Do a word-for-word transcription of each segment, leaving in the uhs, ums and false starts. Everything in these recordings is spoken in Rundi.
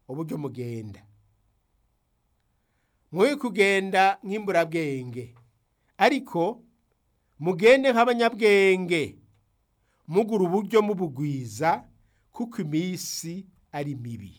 uburyo mugenda. Mwoye kugenda nk'imburabwenge, ariko mugende nk'abanyabwenge, mugura uburyo mubugwiza, kuko imisi ari mibi.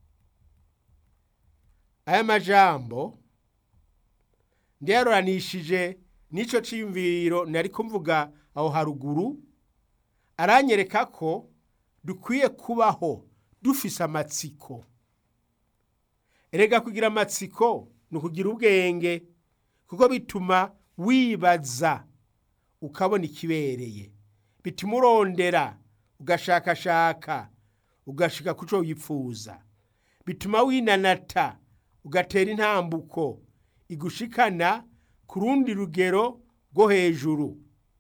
Aya majambo ndiyaroranishije n'ico ciyumviro nariko mvuga aho haruguru, aranyereka ko dukwiye kubaho dufise amatsiko. Erega kugira amatsiko ni ukugira ubwenge, kuko bituma wibaza ukabona ikibereye, bituma urondera ugashakashaka ugashika kuco wipfuza, bituma winanata ugatera intambuko igushikana ku rundi rugero rwo hejuru.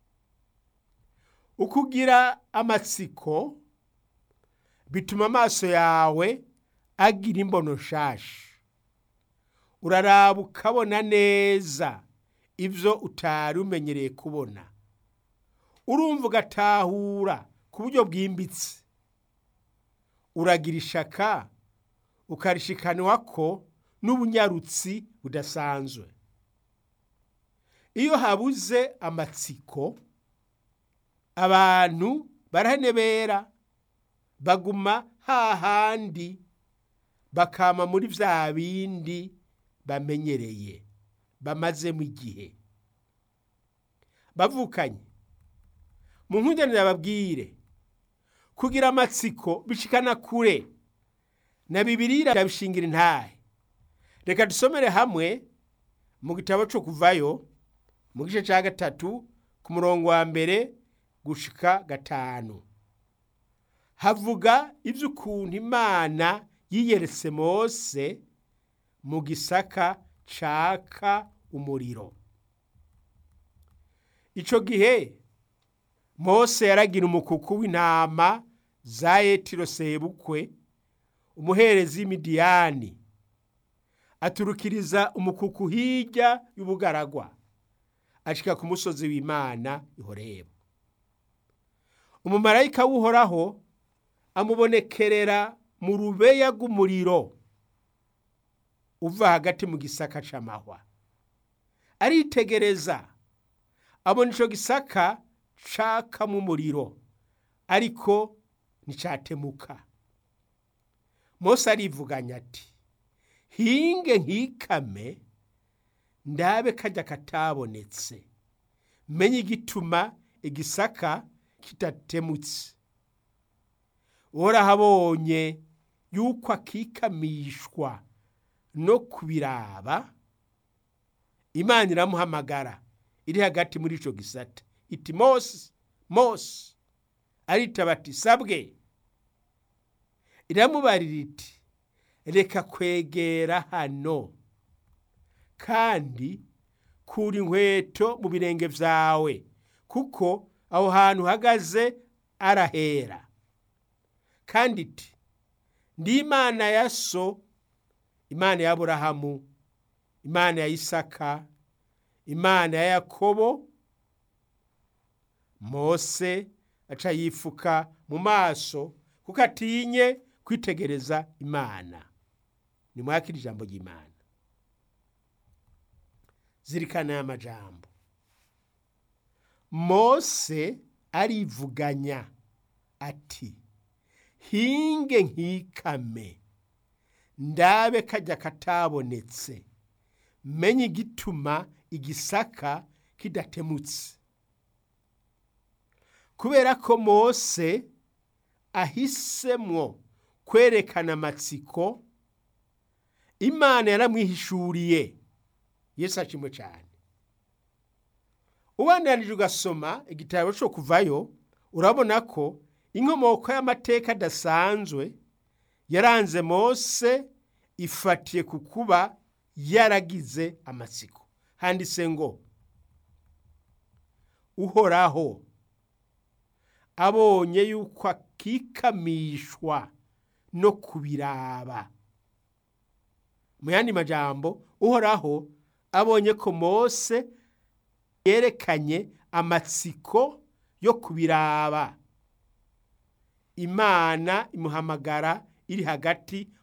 Ukugira amatsiko bituma amaso yawe agira imbono nshasha, uraraba ukabona neza ivyo utari umenyereye kubona, urumva ugatahura ku buryo bwimbitse, uragira ishaka ukarishikanwako n'ubunyarutsi budasanzwe. Iyo habuze amatsiko, abantu barahenebera, baguma hahandi, bakama muri vya bindi bamenyereye bamazemo igihe. Bavukanye, mu nkundane babwire, kugira amatsiko bishikana kure, na Bibiliya irabishingira intahe. Reka dusomere hamwe mu gitabo cyo Kuvayo mu gice ca gatatu ku murongo wa mbere gushika gatanu. Havuga ivy'ukuntu Imana yiyeretse Mose mu gisaka caka umuriro. Ico gihe Mose yaragira umukuku w'intama za Yetiro sebukwe, umuherezi w'Imidiyani, aturukiriza umukuku hirya y'ubugaragwa, ashika ku musozi w'Imana i Horebu. Umumarayika w'Uhoraho amubonekerera mu rubeya rw'umuriro uva hagati mu gisaka c'amahwa. Aritegereza, abona ico gisaka cakamo umuriro, ariko nticatemuka. Mose arivuganya ati, hinge nkikame ndabe karya katabonetse, menye igituma igisaka kitatemutse. Uhorahabonye yuko akikamishwa no kubiraba, Imana iramuhamagara iri hagati muri ico gisata, iti Mose, Mose. Aritaba ati sabwe. Iramubarira iti reka kwegera hano, kandi kura inkweto mu birenge vyawe, kuko aho hantu uhagaze arahera. Kandi iti ndi Imana ya so, Imana ya Aburahamu, Imana ya Isaka, Imana ya Yakobo. Mose aca yifuka mu maso, kuko atinye kwitegereza Imana. Nimwakira ijambo ry'Imana. Zirikana aya majambo. Mose arivuganya ati, hinge nkikame ndabe karya katabonetse, menye igituma igisaka kidatemutse. Kubera ko Mose ahisemwo kwerekana amatsiko, Imana yaramwihishuriye. Yesu ashimwe cyane. Ubandanije ugasoma igitabo cyo Kuvayo, urabona ko inkomoko y'amateka adasanzwe yaranze Mose ifatiye ku kuba yaragize amatsiko. Handitse ngo, Uhoraho abonye yuko akikamishwa no kubiraba. Mu yandi majambo, Uhoraho abonye ko Mose yerekanye amatsiko yo kubiraba, Imana imuhamagara iri hagati